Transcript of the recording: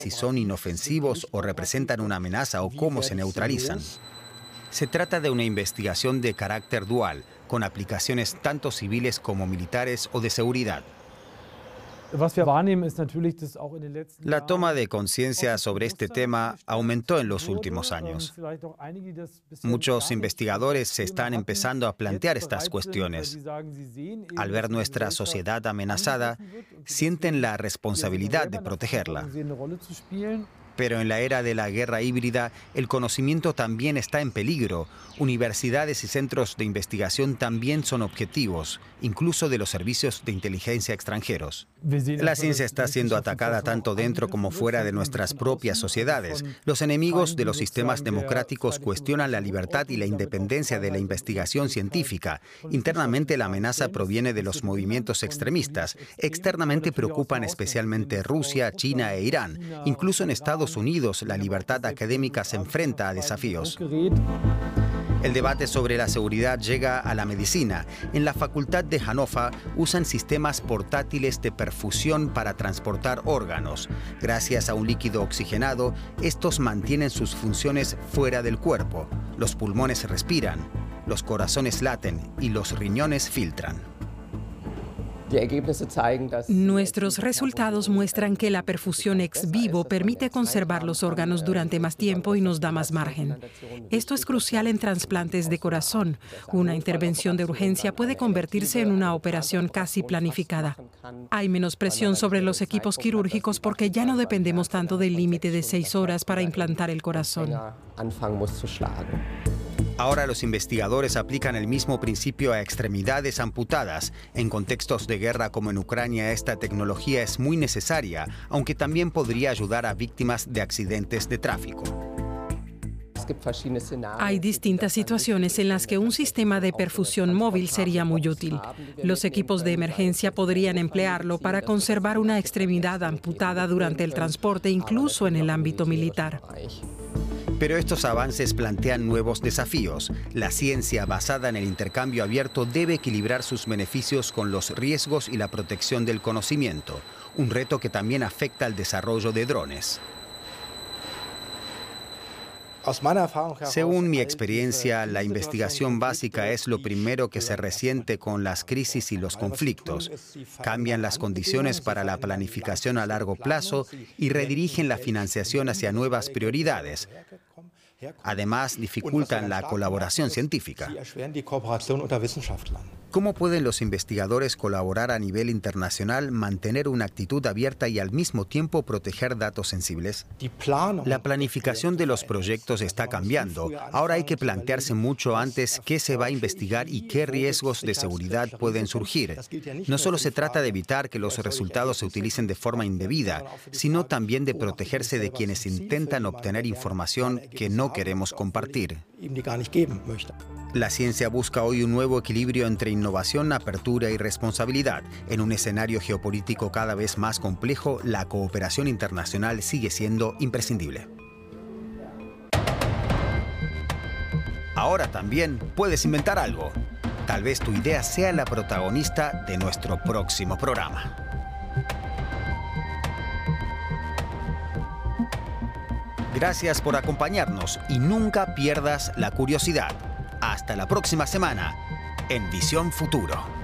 si son inofensivos o representan una amenaza o cómo se neutralizan. Se trata de una investigación de carácter dual, con aplicaciones tanto civiles como militares o de seguridad. La toma de conciencia sobre este tema aumentó en los últimos años. Muchos investigadores se están empezando a plantear estas cuestiones. Al ver nuestra sociedad amenazada, sienten la responsabilidad de protegerla. Pero en la era de la guerra híbrida, el conocimiento también está en peligro. Universidades y centros de investigación también son objetivos, incluso de los servicios de inteligencia extranjeros. La ciencia está siendo atacada tanto dentro como fuera de nuestras propias sociedades. Los enemigos de los sistemas democráticos cuestionan la libertad y la independencia de la investigación científica. Internamente, la amenaza proviene de los movimientos extremistas. Externamente preocupan especialmente Rusia, China e Irán. Incluso en Estados Unidos, la libertad académica se enfrenta a desafíos. El debate sobre la seguridad llega a la medicina. En la Facultad de Hannover usan sistemas portátiles de perfusión para transportar órganos. Gracias a un líquido oxigenado, estos mantienen sus funciones fuera del cuerpo. Los pulmones respiran, los corazones laten y los riñones filtran. Nuestros resultados muestran que la perfusión ex vivo permite conservar los órganos durante más tiempo y nos da más margen. Esto es crucial en trasplantes de corazón. Una intervención de urgencia puede convertirse en una operación casi planificada. Hay menos presión sobre los equipos quirúrgicos porque ya no dependemos tanto del límite de 6 horas para implantar el corazón. Ahora los investigadores aplican el mismo principio a extremidades amputadas. En contextos de guerra como en Ucrania, esta tecnología es muy necesaria, aunque también podría ayudar a víctimas de accidentes de tráfico. Hay distintas situaciones en las que un sistema de perfusión móvil sería muy útil. Los equipos de emergencia podrían emplearlo para conservar una extremidad amputada durante el transporte, incluso en el ámbito militar. Pero estos avances plantean nuevos desafíos. La ciencia basada en el intercambio abierto debe equilibrar sus beneficios con los riesgos y la protección del conocimiento, un reto que también afecta al desarrollo de drones. Según mi experiencia, la investigación básica es lo primero que se resiente con las crisis y los conflictos. Cambian las condiciones para la planificación a largo plazo y redirigen la financiación hacia nuevas prioridades. Además, dificultan la colaboración científica. ¿Cómo pueden los investigadores colaborar a nivel internacional, mantener una actitud abierta y al mismo tiempo proteger datos sensibles? La planificación de los proyectos está cambiando. Ahora hay que plantearse mucho antes qué se va a investigar y qué riesgos de seguridad pueden surgir. No solo se trata de evitar que los resultados se utilicen de forma indebida, sino también de protegerse de quienes intentan obtener información que no queremos compartir. La ciencia busca hoy un nuevo equilibrio entre innovación, apertura y responsabilidad. En un escenario geopolítico cada vez más complejo, la cooperación internacional sigue siendo imprescindible. Ahora también puedes inventar algo. Tal vez tu idea sea la protagonista de nuestro próximo programa. Gracias por acompañarnos y nunca pierdas la curiosidad. Hasta la próxima semana en Visión Futuro.